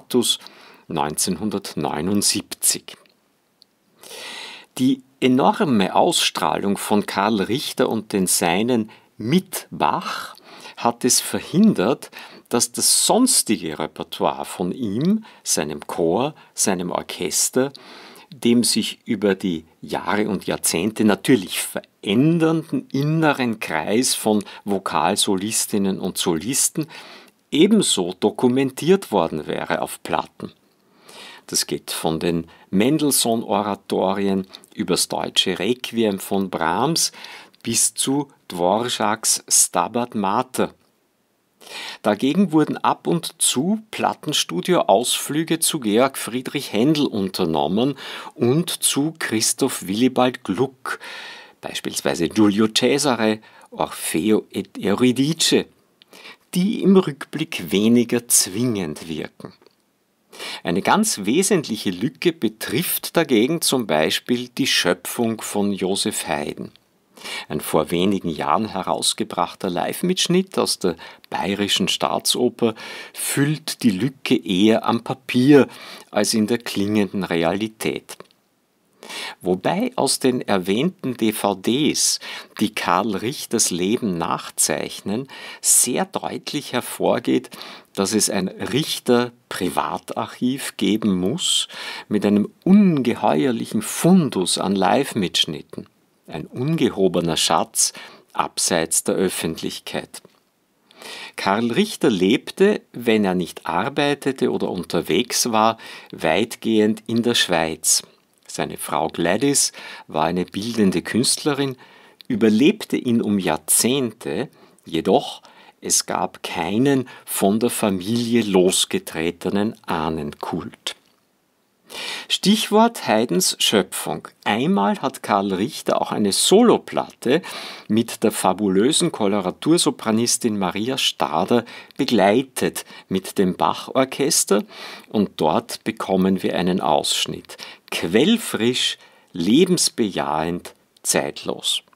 Status 1979. Die enorme Ausstrahlung von Karl Richter und den Seinen mit Bach hat es verhindert, dass das sonstige Repertoire von ihm, seinem Chor, seinem Orchester, dem sich über die Jahre und Jahrzehnte natürlich verändernden inneren Kreis von Vokalsolistinnen und Solisten ebenso dokumentiert worden wäre auf Platten. Das geht von den Mendelssohn-Oratorien übers deutsche Requiem von Brahms bis zu Dvořáks Stabat Mater. Dagegen wurden ab und zu Plattenstudio-Ausflüge zu Georg Friedrich Händel unternommen und zu Christoph Willibald Gluck, beispielsweise Giulio Cesare, Orfeo et Euridice, die im Rückblick weniger zwingend wirken. Eine ganz wesentliche Lücke betrifft dagegen zum Beispiel die Schöpfung von Joseph Haydn. Ein vor wenigen Jahren herausgebrachter Live-Mitschnitt aus der Bayerischen Staatsoper füllt die Lücke eher am Papier als in der klingenden Realität. Wobei aus den erwähnten DVDs, die Karl Richters Leben nachzeichnen, sehr deutlich hervorgeht, dass es ein Richter-Privatarchiv geben muss mit einem ungeheuerlichen Fundus an Live-Mitschnitten. Ein ungehobener Schatz abseits der Öffentlichkeit. Karl Richter lebte, wenn er nicht arbeitete oder unterwegs war, weitgehend in der Schweiz. Seine Frau Gladys war eine bildende Künstlerin, überlebte ihn um Jahrzehnte, jedoch es gab keinen von der Familie losgetretenen Ahnenkult. Stichwort Haydns Schöpfung. Einmal hat Karl Richter auch eine Soloplatte mit der fabulösen Koloratursopranistin Maria Stader begleitet mit dem Bach-Orchester und dort bekommen wir einen Ausschnitt. Quellfrisch, lebensbejahend, zeitlos.